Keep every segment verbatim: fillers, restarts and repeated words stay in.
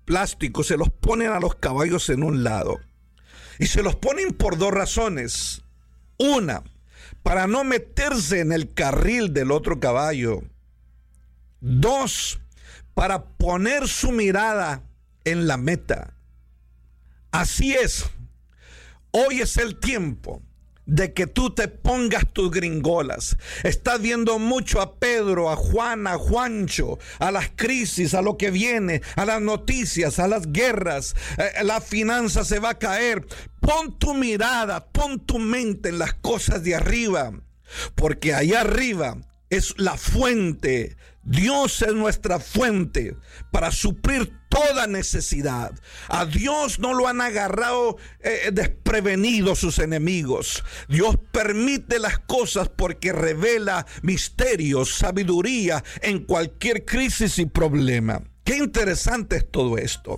plásticos, se los ponen a los caballos en un lado. Y se los ponen por dos razones. Una, para no meterse en el carril del otro caballo. Dos, para poner su mirada en la meta. Así es. Hoy es el tiempo de que tú te pongas tus gringolas. Estás viendo mucho a Pedro, a Juan, a Juancho, a las crisis, a lo que viene, a las noticias, a las guerras. Eh, la finanza se va a caer. Pon tu mirada, pon tu mente en las cosas de arriba, porque allá arriba es la fuente. Dios es nuestra fuente para suplir toda necesidad. A Dios no lo han agarrado eh, desprevenido sus enemigos. Dios permite las cosas porque revela misterios, sabiduría en cualquier crisis y problema. Qué interesante es todo esto.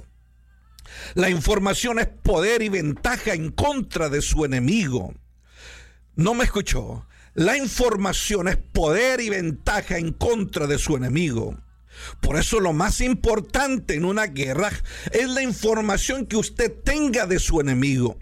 La información es poder y ventaja en contra de su enemigo. ¿No me escuchó? La información es poder y ventaja en contra de su enemigo. Por eso lo más importante en una guerra es la información que usted tenga de su enemigo.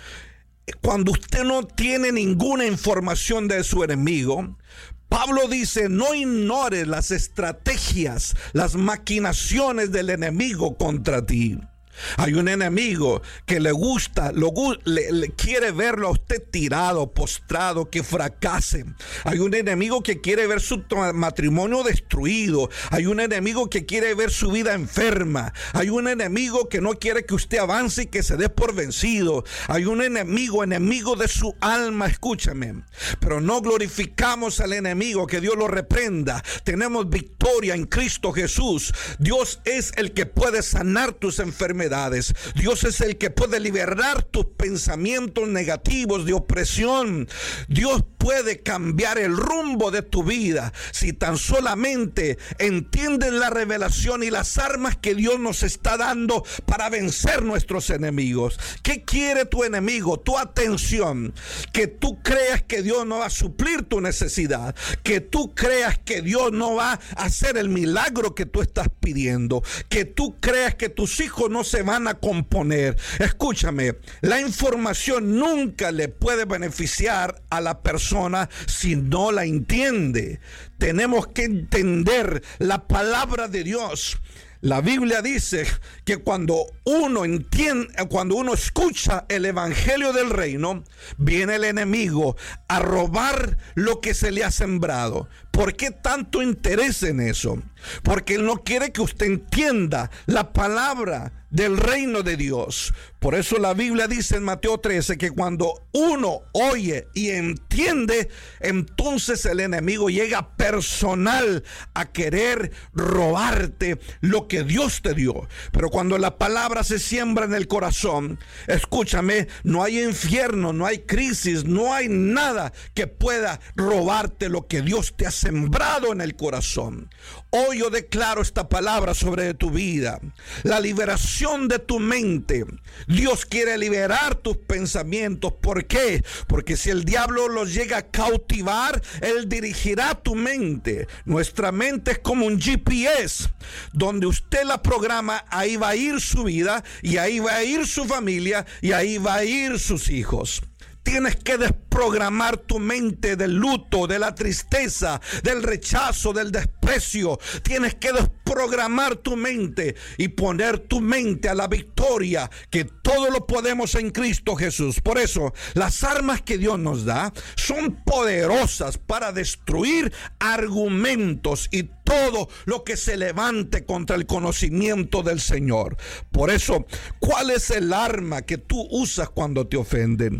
Cuando usted no tiene ninguna información de su enemigo, Pablo dice, no ignores las estrategias, las maquinaciones del enemigo contra ti. Hay un enemigo que le gusta, lo, le, le quiere verlo a usted tirado, postrado, que fracase. Hay un enemigo que quiere ver su matrimonio destruido. Hay un enemigo que quiere ver su vida enferma. Hay un enemigo que no quiere que usted avance y que se dé por vencido. Hay un enemigo, enemigo de su alma, escúchame. Pero no glorificamos al enemigo, que Dios lo reprenda. Tenemos victoria en Cristo Jesús. Dios es el que puede sanar tus enfermedades. Dios es el que puede liberar tus pensamientos negativos de opresión. Dios puede cambiar el rumbo de tu vida si tan solamente entiendes la revelación y las armas que Dios nos está dando para vencer nuestros enemigos. ¿Qué quiere tu enemigo? Tu atención. Que tú creas que Dios no va a suplir tu necesidad, que tú creas que Dios no va a hacer el milagro que tú estás pidiendo, que tú creas que tus hijos no se se van a componer. Escúchame, la información nunca le puede beneficiar a la persona si no la entiende. Tenemos que entender la palabra de Dios. La Biblia dice que cuando uno entiende, cuando uno escucha el evangelio del reino, viene el enemigo a robar lo que se le ha sembrado. ¿Por qué tanto interés en eso? Porque él no quiere que usted entienda la palabra del reino de Dios. Por eso la Biblia dice en Mateo trece que cuando uno oye y entiende, entonces el enemigo llega personal a querer robarte lo que Dios te dio. Pero cuando la palabra se siembra en el corazón, escúchame, no hay infierno, no hay crisis, no hay nada que pueda robarte lo que Dios te ha sembrado en el corazón. Hoy yo declaro esta palabra sobre tu vida, la liberación de tu mente. Dios quiere liberar tus pensamientos. ¿Por qué? Porque si el diablo los llega a cautivar, él dirigirá tu mente. Nuestra mente es como un G P S. Donde usted la programa, ahí va a ir su vida, y ahí va a ir su familia, y ahí va a ir sus hijos. Tienes que desprogramar tu mente del luto, de la tristeza, del rechazo, del desprecio. Tienes que desprogramar tu mente y poner tu mente a la victoria, que todo lo podemos en Cristo Jesús. Por eso, las armas que Dios nos da son poderosas para destruir argumentos y todo lo que se levante contra el conocimiento del Señor. Por eso, ¿cuál es el arma que tú usas cuando te ofenden?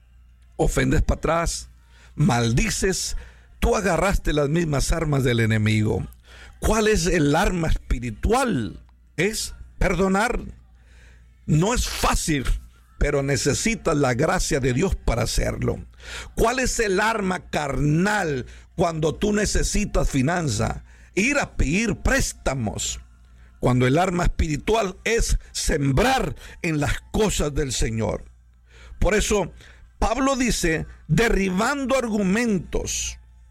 Ofendes para atrás, maldices, tú agarraste las mismas armas del enemigo. ¿Cuál es el arma espiritual? Es perdonar. No es fácil, pero necesitas la gracia de Dios para hacerlo. ¿Cuál es el arma carnal cuando tú necesitas finanza? Ir a pedir préstamos. Cuando el arma espiritual es sembrar en las cosas del Señor. Por eso Pablo dice, derribando argumentos.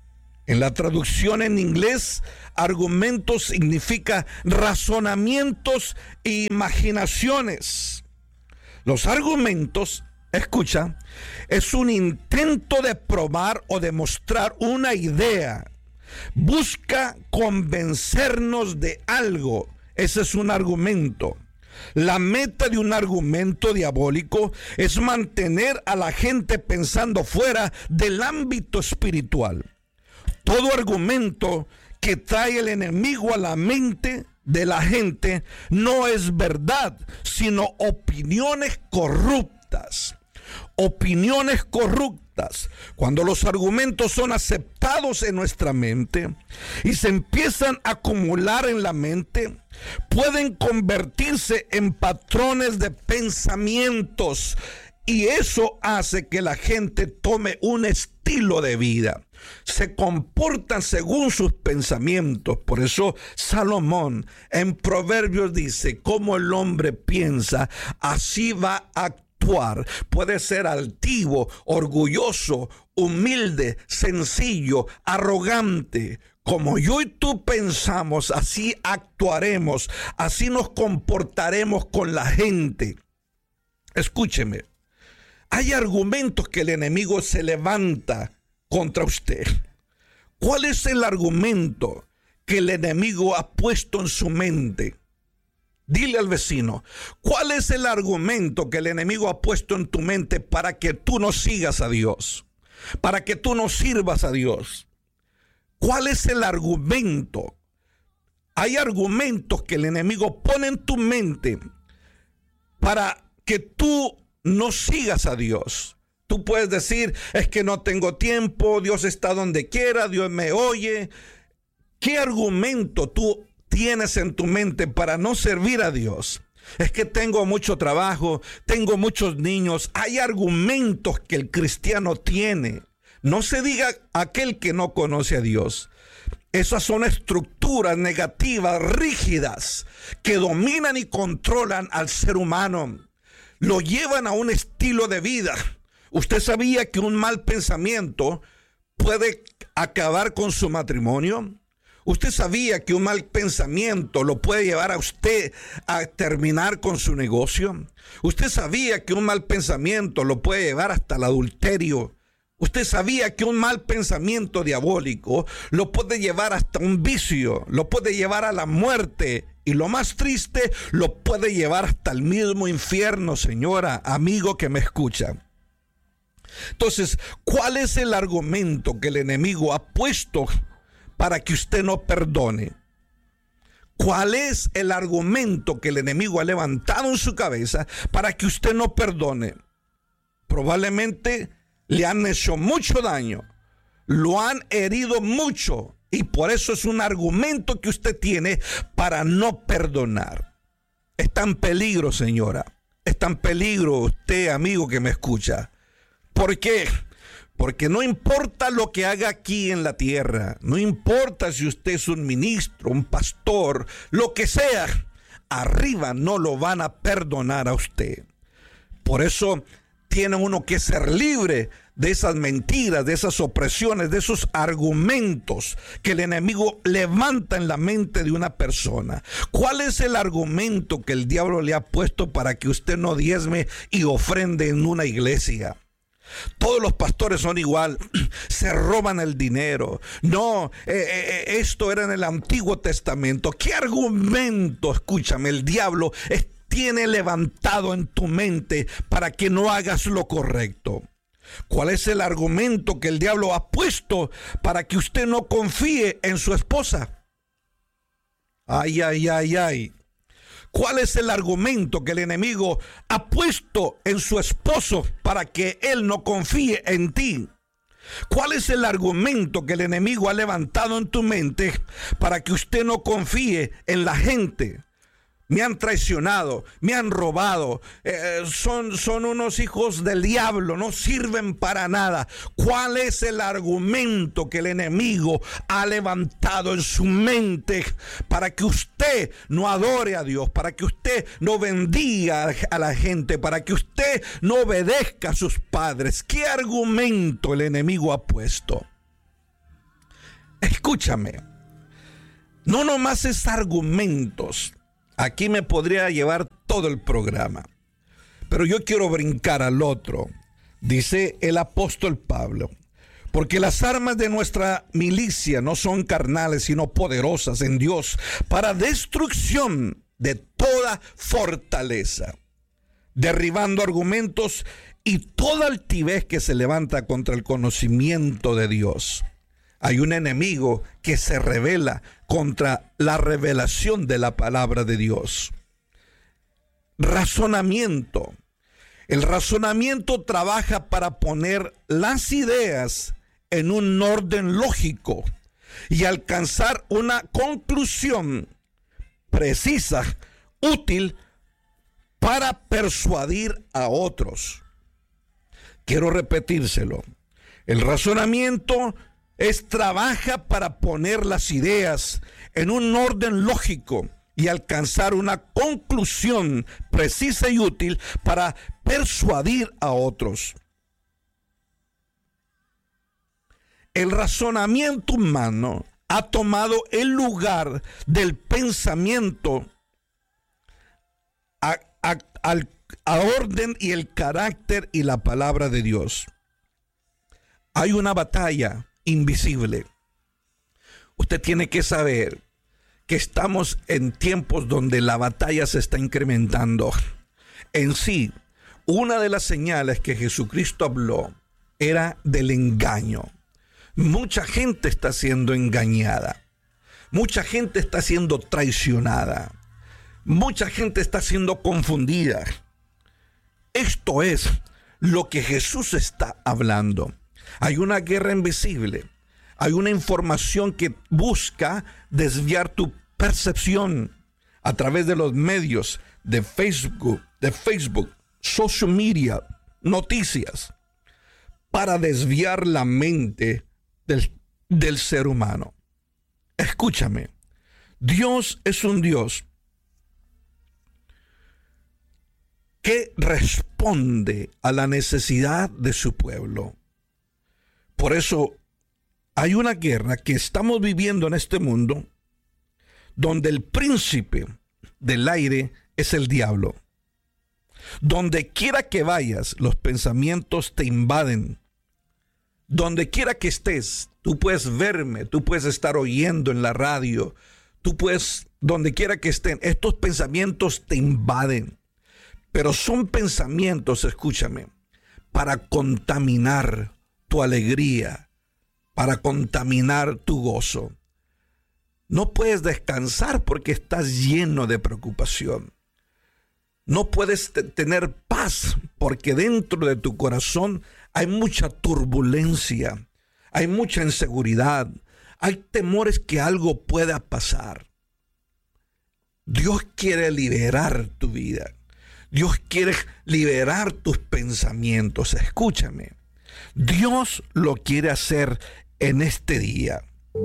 En la traducción en inglés, argumentos significa razonamientos e imaginaciones. Los argumentos, escucha, es un intento de probar o demostrar una idea. Busca convencernos de algo. Ese es un argumento. La meta de un argumento diabólico es mantener a la gente pensando fuera del ámbito espiritual. Todo argumento que trae el enemigo a la mente de la gente no es verdad, sino opiniones corruptas. Opiniones corruptas. Cuando los argumentos son aceptados en nuestra mente y se empiezan a acumular en la mente, pueden convertirse en patrones de pensamientos, y eso hace que la gente tome un estilo de vida. Se comportan según sus pensamientos. Por eso Salomón en Proverbios dice: como el hombre piensa, así va a actuar. Puede ser altivo, orgulloso, humilde, sencillo, arrogante. Como yo y tú pensamos, así actuaremos, así nos comportaremos con la gente. Escúcheme, hay argumentos que el enemigo se levanta contra usted. ¿Cuál es el argumento que el enemigo ha puesto en su mente? Dile al vecino, ¿cuál es el argumento que el enemigo ha puesto en tu mente para que tú no sigas a Dios? Para que tú no sirvas a Dios. ¿Cuál es el argumento? Hay argumentos que el enemigo pone en tu mente para que tú no sigas a Dios. Tú puedes decir: es que no tengo tiempo, Dios está donde quiera, Dios me oye. ¿Qué argumento tú tienes en tu mente para no servir a Dios? Es que tengo mucho trabajo, tengo muchos niños. Hay argumentos que el cristiano tiene. No se diga aquel que no conoce a Dios. Esas son estructuras negativas, rígidas, que dominan y controlan al ser humano. Lo llevan a un estilo de vida. ¿Usted sabía que un mal pensamiento puede acabar con su matrimonio? ¿Usted sabía que un mal pensamiento lo puede llevar a usted a terminar con su negocio? ¿Usted sabía que un mal pensamiento lo puede llevar hasta el adulterio? ¿Usted sabía que un mal pensamiento diabólico lo puede llevar hasta un vicio, lo puede llevar a la muerte? Y lo más triste, lo puede llevar hasta el mismo infierno, señora, amigo que me escucha. Entonces, ¿cuál es el argumento que el enemigo ha puesto para que usted no perdone? ¿Cuál es el argumento que el enemigo ha levantado en su cabeza para que usted no perdone? Probablemente le han hecho mucho daño, lo han herido mucho, y por eso es un argumento que usted tiene para no perdonar. Está en peligro, señora. Está en peligro usted, amigo que me escucha. ¿Por qué? Porque no importa lo que haga aquí en la tierra, no importa si usted es un ministro, un pastor, lo que sea, arriba no lo van a perdonar a usted. Por eso tiene uno que ser libre de esas mentiras, de esas opresiones, de esos argumentos que el enemigo levanta en la mente de una persona. ¿Cuál es el argumento que el diablo le ha puesto para que usted no diezme y ofrende en una iglesia? Todos los pastores son igual, se roban el dinero. No, eh, eh, esto era en el Antiguo Testamento. ¿Qué argumento, escúchame, el diablo es, tiene levantado en tu mente para que no hagas lo correcto? ¿Cuál es el argumento que el diablo ha puesto para que usted no confíe en su esposa? Ay, ay, ay, ay. ¿Cuál es el argumento que el enemigo ha puesto en su esposo para que él no confíe en ti? ¿Cuál es el argumento que el enemigo ha levantado en tu mente para que usted no confíe en la gente? Me han traicionado, me han robado, eh, son, son unos hijos del diablo, no sirven para nada. ¿Cuál es el argumento que el enemigo ha levantado en su mente para que usted no adore a Dios, para que usted no bendiga a la gente, para que usted no obedezca a sus padres? ¿Qué argumento el enemigo ha puesto? Escúchame, no nomás es argumentos. Aquí me podría llevar todo el programa, pero yo quiero brincar al otro. Dice el apóstol Pablo: porque las armas de nuestra milicia no son carnales, sino poderosas en Dios para destrucción de toda fortaleza, derribando argumentos y toda altivez que se levanta contra el conocimiento de Dios. Hay un enemigo que se revela contra la revelación de la palabra de Dios. Razonamiento. El razonamiento trabaja para poner las ideas en un orden lógico y alcanzar una conclusión precisa, útil para persuadir a otros. Quiero repetírselo. El razonamiento es trabaja para poner las ideas en un orden lógico y alcanzar una conclusión precisa y útil para persuadir a otros. El razonamiento humano ha tomado el lugar del pensamiento a, a, al, a orden y el carácter y la palabra de Dios. Hay una batalla invisible. Usted tiene que saber que estamos en tiempos donde la batalla se está incrementando. En sí, una de las señales que Jesucristo habló era del engaño. Mucha gente está siendo engañada. Mucha gente está siendo traicionada. Mucha gente está siendo confundida. Esto es lo que Jesús está hablando. Hay una guerra invisible. Hay una información que busca desviar tu percepción a través de los medios de Facebook, de Facebook, social media, noticias, para desviar la mente del, del ser humano. Escúchame, Dios es un Dios que responde a la necesidad de su pueblo. Por eso hay una guerra que estamos viviendo en este mundo donde el príncipe del aire es el diablo. Donde quiera que vayas, los pensamientos te invaden. Donde quiera que estés, tú puedes verme, tú puedes estar oyendo en la radio, tú puedes, donde quiera que estén, estos pensamientos te invaden. Pero son pensamientos, escúchame, para contaminar tu alegría, para contaminar tu gozo. No puedes descansar porque estás lleno de preocupación. No puedes t- tener paz porque dentro de tu corazón hay mucha turbulencia, hay mucha inseguridad, hay temores que algo pueda pasar. Dios quiere liberar tu vida. Dios quiere liberar tus pensamientos. Escúchame. Dios lo quiere hacer en este día.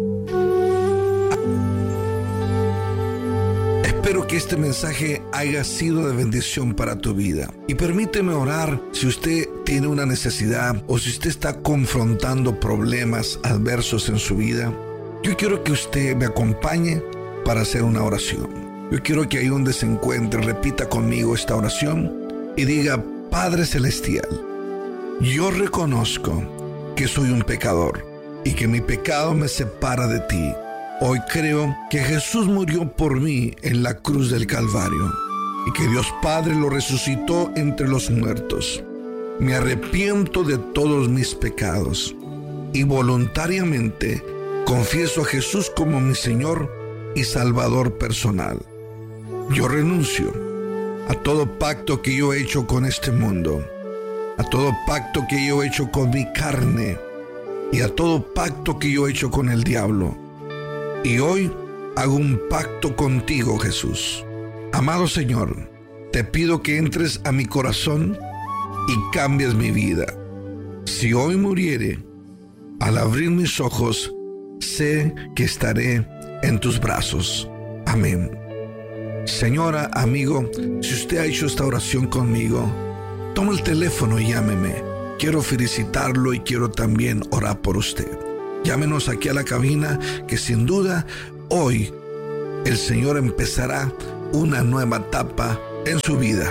Espero que este mensaje haya sido de bendición para tu vida. Y permíteme orar si usted tiene una necesidad o si usted está confrontando problemas adversos en su vida. Yo quiero que usted me acompañe para hacer una oración. Yo quiero que ahí donde se encuentre repita conmigo esta oración y diga: Padre Celestial, yo reconozco que soy un pecador y que mi pecado me separa de ti. Hoy creo que Jesús murió por mí en la cruz del Calvario y que Dios Padre lo resucitó entre los muertos. Me arrepiento de todos mis pecados y voluntariamente confieso a Jesús como mi Señor y Salvador personal. Yo renuncio a todo pacto que yo he hecho con este mundo, a todo pacto que yo he hecho con mi carne y a todo pacto que yo he hecho con el diablo. Y hoy hago un pacto contigo, Jesús. Amado Señor, te pido que entres a mi corazón y cambies mi vida. Si hoy muriere, al abrir mis ojos, sé que estaré en tus brazos. Amén. Señora, amigo, si usted ha hecho esta oración conmigo, toma el teléfono y llámeme. Quiero felicitarlo y quiero también orar por usted. Llámenos aquí a la cabina, que sin duda hoy el Señor empezará una nueva etapa en su vida.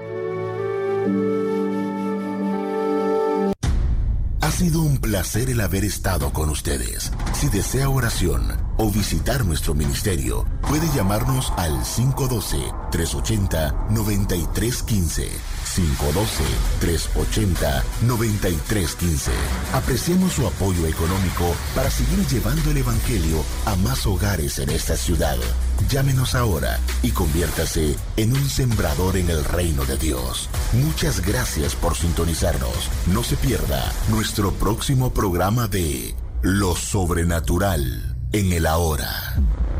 Ha sido un placer el haber estado con ustedes. Si desea oración o visitar nuestro ministerio, puede llamarnos al cinco uno dos, tres ocho cero, nueve tres uno cinco. cinco uno dos, tres ocho cero, nueve tres uno cinco. Apreciamos su apoyo económico para seguir llevando el Evangelio a más hogares en esta ciudad. Llámenos ahora y conviértase en un sembrador en el reino de Dios. Muchas gracias por sintonizarnos. No se pierda nuestro próximo programa de Lo Sobrenatural en el Ahora.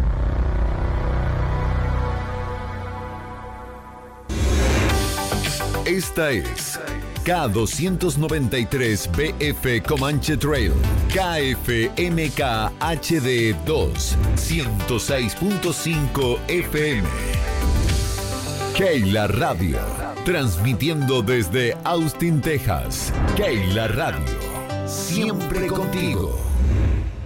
Esta es K doscientos noventa y tres B F Comanche Trail, K F M K H D dos, ciento seis punto cinco F M. Keila Radio, transmitiendo desde Austin, Texas. Keila Radio, siempre contigo.